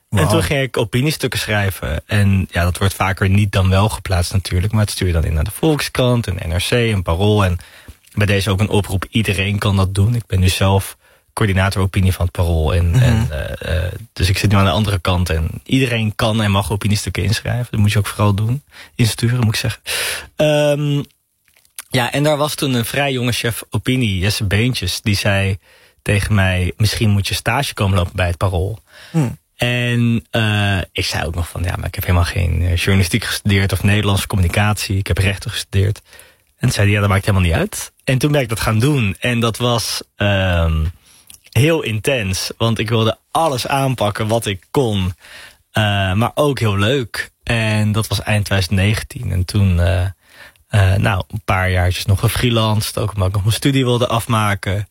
Wow. En toen ging ik opiniestukken schrijven. En ja, dat wordt vaker niet dan wel geplaatst natuurlijk. Maar het stuur je dan in naar de Volkskrant, en NRC, en Parool. En bij deze ook een oproep, iedereen kan dat doen. Ik ben nu zelf coördinator opinie van het Parool. Dus ik zit nu aan de andere kant. En iedereen kan en mag opiniestukken inschrijven. Dat moet je ook vooral doen. Insturen, moet ik zeggen. Ja, en daar was toen een vrij jonge chef opinie, Jesse Beentjes. Die zei tegen mij, misschien moet je stage komen lopen bij het Parool. En ik zei ook nog van, ja, maar ik heb helemaal geen journalistiek gestudeerd of Nederlandse communicatie. Ik heb rechten gestudeerd. En toen zei hij, ja, dat maakt helemaal niet uit. En toen ben ik dat gaan doen. En dat was heel intens. Want ik wilde alles aanpakken wat ik kon. Maar ook heel leuk. En dat was eind 2019. En toen, een paar jaartjes nog gefreelanced. Ook omdat ik nog mijn studie wilde afmaken.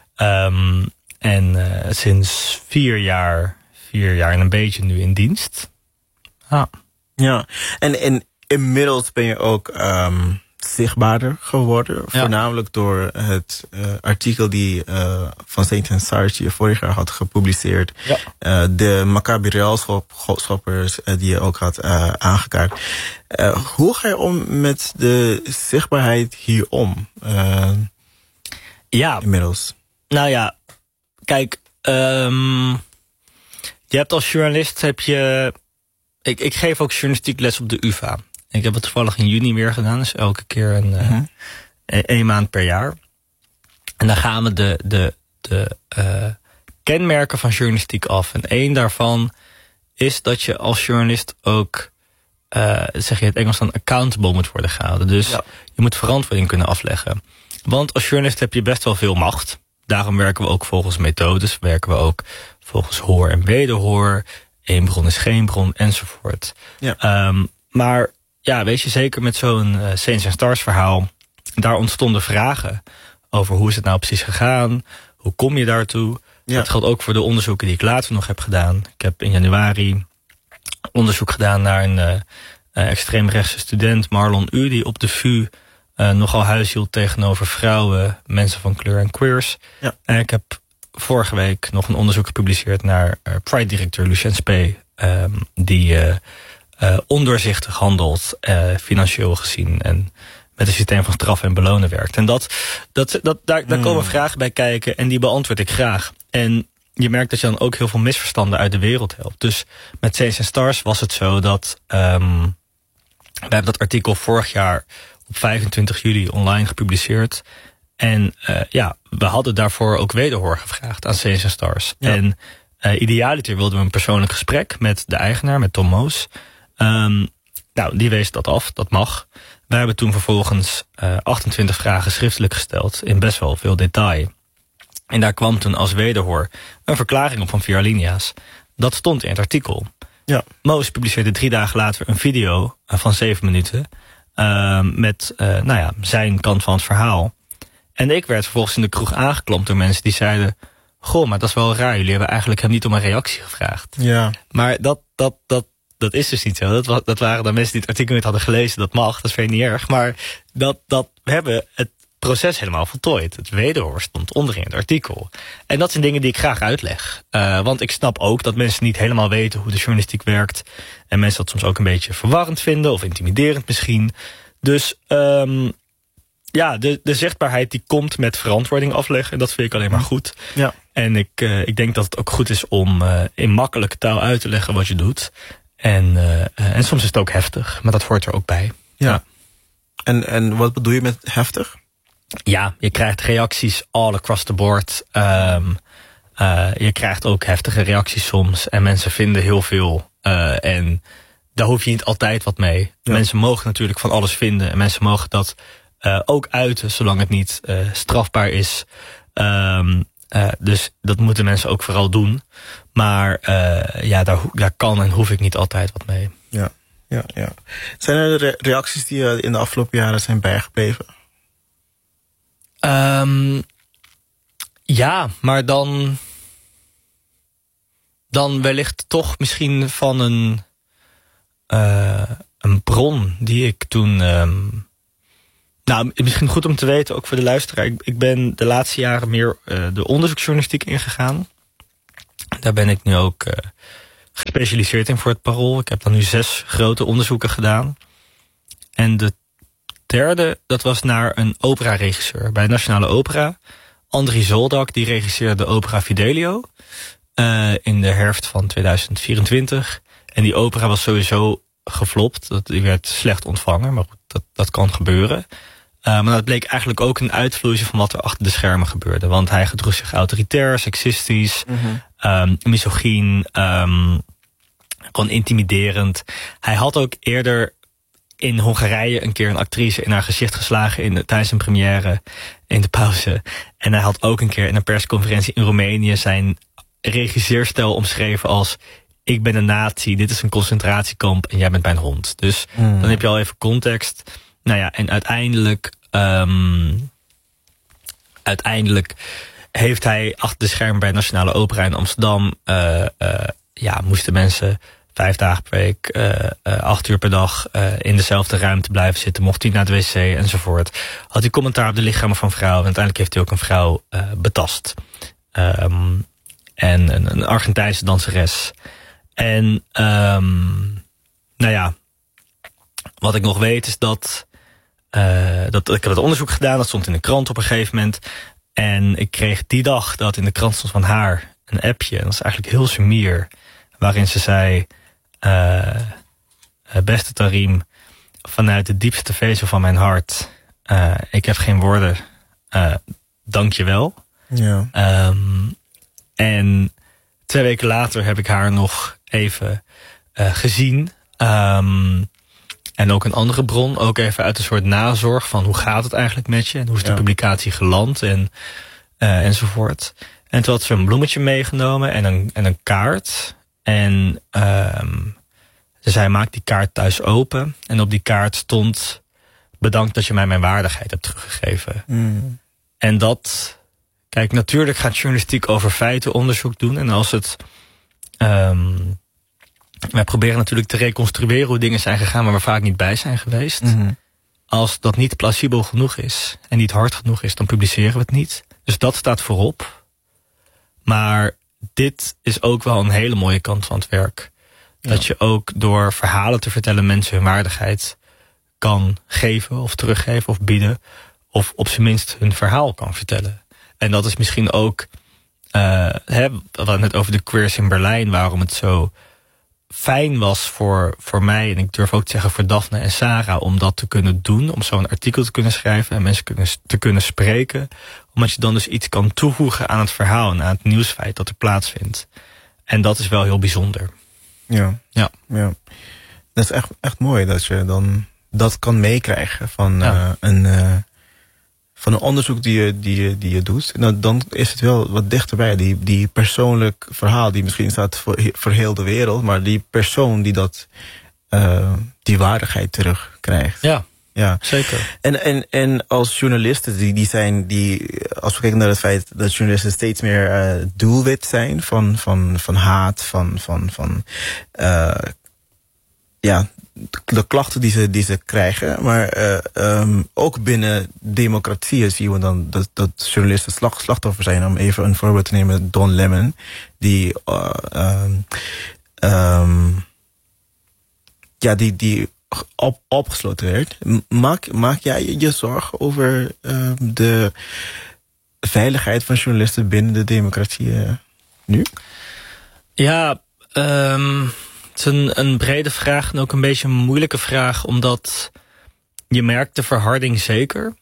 Sinds 4 jaar en een beetje nu in dienst. Ja, en inmiddels ben je ook zichtbaarder geworden. Ja. Voornamelijk door het artikel die van Saints and Stars die je vorig jaar had gepubliceerd. Ja. De Maccabi Real-schoppers die je ook had aangekaart. Hoe ga je om met de zichtbaarheid hier om? Inmiddels. Nou ja, kijk, je hebt als journalist, ik geef ook journalistiek les op de UvA. Ik heb het toevallig in juni weer gedaan, dus elke keer een maand per jaar. En dan gaan we de kenmerken van journalistiek af. En één daarvan is dat je als journalist ook, zeg je het Engels dan, accountable moet worden gehouden. Dus je moet verantwoording kunnen afleggen. Want als journalist heb je best wel veel macht. Daarom werken we ook volgens methodes. Werken we ook volgens hoor en wederhoor. Eén bron is geen bron, enzovoort. Ja. Maar ja, weet je, zeker met zo'n Saints and Stars verhaal, daar ontstonden vragen over hoe is het nou precies gegaan? Hoe kom je daartoe? Ja. Dat geldt ook voor de onderzoeken die ik later nog heb gedaan. Ik heb in januari onderzoek gedaan naar een extreemrechtse student, Marlon U, die op de VU nogal huis hield tegenover vrouwen, mensen van kleur en queers. Ja. En ik heb vorige week nog een onderzoek gepubliceerd naar Pride-directeur Lucien Spee, die ondoorzichtig handelt, financieel gezien, en met een systeem van straffen en belonen werkt. En daar komen vragen bij kijken en die beantwoord ik graag. En je merkt dat je dan ook heel veel misverstanden uit de wereld helpt. Dus met Saints and Stars was het zo dat wij hebben dat artikel vorig jaar op 25 juli online gepubliceerd. En we hadden daarvoor ook wederhoor gevraagd aan Saints and Stars. Ja. En idealiter wilden we een persoonlijk gesprek met de eigenaar, met Tom Moos. Die wees dat af, dat mag. Wij hebben toen vervolgens 28 vragen schriftelijk gesteld in best wel veel detail. En daar kwam toen als wederhoor een verklaring op van 4 alinea's. Dat stond in het artikel. Ja. Moos publiceerde 3 dagen later een video van 7 minuten... met zijn kant van het verhaal. En ik werd vervolgens in de kroeg aangeklampt door mensen die zeiden, goh, maar dat is wel raar. Jullie hebben eigenlijk hem niet om een reactie gevraagd. Ja. Maar dat is dus niet zo. Dat waren dan mensen die het artikel niet hadden gelezen. Dat mag, dat is verder niet erg. Maar we hebben het proces helemaal voltooid. Het wederhoor stond onderin het artikel. En dat zijn dingen die ik graag uitleg. Want ik snap ook dat mensen niet helemaal weten hoe de journalistiek werkt. En mensen dat soms ook een beetje verwarrend vinden of intimiderend misschien. Dus de zichtbaarheid die komt met verantwoording afleggen. En dat vind ik alleen maar goed. Ja. En ik denk dat het ook goed is om in makkelijke taal uit te leggen wat je doet. En soms is het ook heftig, maar dat hoort er ook bij. Ja. En wat bedoel je met heftig? Ja, je krijgt reacties all across the board. Je krijgt ook heftige reacties soms. En mensen vinden heel veel. En daar hoef je niet altijd wat mee. Ja. Mensen mogen natuurlijk van alles vinden. En mensen mogen dat ook uiten, zolang het niet strafbaar is. Dus dat moeten mensen ook vooral doen. Maar daar kan en hoef ik niet altijd wat mee. Ja. Zijn er reacties die in de afgelopen jaren zijn bijgebleven? Ja, maar dan wellicht toch misschien van een bron die ik toen... misschien goed om te weten, ook voor de luisteraar. Ik ben de laatste jaren meer de onderzoeksjournalistiek ingegaan. Daar ben ik nu ook gespecialiseerd in voor het Parool. Ik heb dan nu 6 grote onderzoeken gedaan. En de derde, dat was naar een operaregisseur bij de Nationale Opera. Andri Zoldak, die regisseerde de opera Fidelio in de herfst van 2024. En die opera was sowieso geflopt. Die werd slecht ontvangen, maar goed, dat kan gebeuren. Maar dat bleek eigenlijk ook een uitvloeisel van wat er achter de schermen gebeurde. Want hij gedroeg zich autoritair, seksistisch, misogyn, gewoon intimiderend. Hij had ook eerder in Hongarije een keer een actrice in haar gezicht geslagen tijdens een première in de pauze. En hij had ook een keer in een persconferentie in Roemenië zijn regisseurstijl omschreven als: ik ben een nazi, dit is een concentratiekamp en jij bent mijn hond. Dus dan heb je al even context. Nou ja, en uiteindelijk heeft hij achter de schermen bij Nationale Opera in Amsterdam, moesten mensen 5 dagen per week, 8 uur per dag in dezelfde ruimte blijven zitten. Mocht hij naar de wc enzovoort. Had hij commentaar op de lichamen van vrouwen. En uiteindelijk heeft hij ook een vrouw betast. En een Argentijnse danseres. En wat ik nog weet is dat ik heb het onderzoek gedaan. Dat stond in de krant op een gegeven moment. En ik kreeg die dag dat in de krant stond van haar een appje. En dat is eigenlijk heel sumier. Waarin ze zei: beste Tareem, vanuit de diepste vezel van mijn hart. Ik heb geen woorden. Dank je wel. Ja. En 2 weken later heb ik haar nog even gezien. En ook een andere bron. Ook even uit een soort nazorg van hoe gaat het eigenlijk met je? En hoe is de publicatie geland? Enzovoort. En toen had ze een bloemetje meegenomen en een kaart. En ze zei: maak die kaart thuis open. En op die kaart stond: bedankt dat je mij mijn waardigheid hebt teruggegeven. En dat... Kijk, natuurlijk gaat journalistiek over feitenonderzoek doen. En als het... wij proberen natuurlijk te reconstrueren hoe dingen zijn gegaan waar we vaak niet bij zijn geweest. Als dat niet plausibel genoeg is en niet hard genoeg is, dan publiceren we het niet. Dus dat staat voorop. Maar dit is ook wel een hele mooie kant van het werk. Dat je ook door verhalen te vertellen mensen hun waardigheid kan geven of teruggeven of bieden. Of op zijn minst hun verhaal kan vertellen. En dat is misschien ook, we hadden het over de queers in Berlijn, waarom het zo fijn was voor mij, en ik durf ook te zeggen voor Daphne en Sarah, om dat te kunnen doen, om zo'n artikel te kunnen schrijven en mensen te kunnen spreken. Omdat je dan dus iets kan toevoegen aan het verhaal en aan het nieuwsfeit dat er plaatsvindt. En dat is wel heel bijzonder. Ja. Dat is echt mooi dat je dan dat kan meekrijgen van van een onderzoek die je doet. En dan is het wel wat dichterbij. Die persoonlijk verhaal die misschien staat voor heel de wereld, maar die persoon die die waardigheid terugkrijgt. Ja, zeker. En als journalisten, als we kijken naar het feit dat journalisten steeds meer doelwit zijn van haat, de klachten die ze krijgen. Maar ook binnen democratieën zien we dan dat journalisten slachtoffer zijn. Om even een voorbeeld te nemen, Don Lemon, die opgesloten werd. Maak jij je zorgen over de veiligheid van journalisten binnen de democratie nu? Ja, het is een brede vraag en ook een beetje een moeilijke vraag, omdat je merkt de verharding zeker.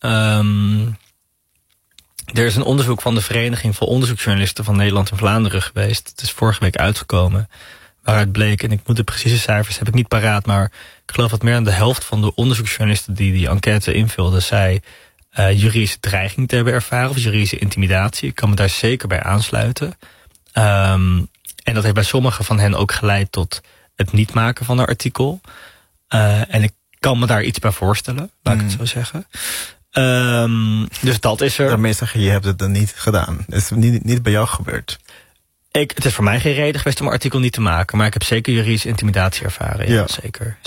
Er is een onderzoek van de Vereniging van Onderzoeksjournalisten van Nederland en Vlaanderen geweest. Het is vorige week uitgekomen, waaruit bleek, en ik moet de precieze cijfers, heb ik niet paraat, maar ik geloof dat meer dan de helft van de onderzoeksjournalisten die enquête invulden, zei juridische dreiging te hebben ervaren of juridische intimidatie. Ik kan me daar zeker bij aansluiten. En dat heeft bij sommigen van hen ook geleid tot het niet maken van een artikel. En ik kan me daar iets bij voorstellen, laat ik het zo zeggen. Dus dat is er. Daarmee zeg je hebt het dan niet gedaan. Het is niet bij jou gebeurd. Het is voor mij geen reden geweest om een artikel niet te maken. Maar ik heb zeker juridische intimidatie ervaren. Ja. Zeker.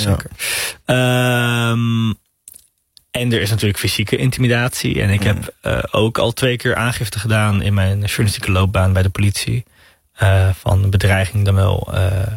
En er is natuurlijk fysieke intimidatie. En ik heb ook al 2 keer aangifte gedaan in mijn journalistieke loopbaan bij de politie. van bedreiging dan wel